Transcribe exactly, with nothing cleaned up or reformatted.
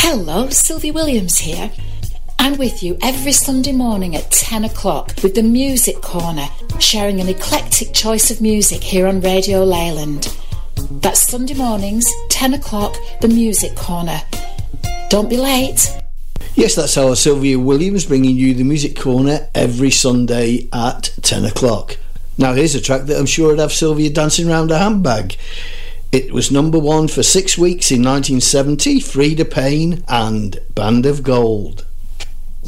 Hello, Sylvia Williams here. I'm with you every Sunday morning at ten o'clock with the Music Corner, sharing an eclectic choice of music here on Radio Leyland. That's Sunday mornings, ten o'clock, the Music Corner. Don't be late. Yes, that's our Sylvia Williams bringing you the Music Corner every Sunday at ten o'clock. Now here's a track that I'm sure would have Sylvia dancing around a handbag. It was number one for six weeks in nineteen seventy, Freda Payne and Band of Gold.